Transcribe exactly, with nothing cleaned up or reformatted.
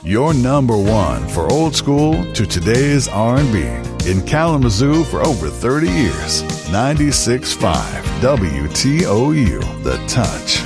Your number one for old school to today's R and B. In Kalamazoo for over thirty years. ninety-six point five W T O U, The Touch.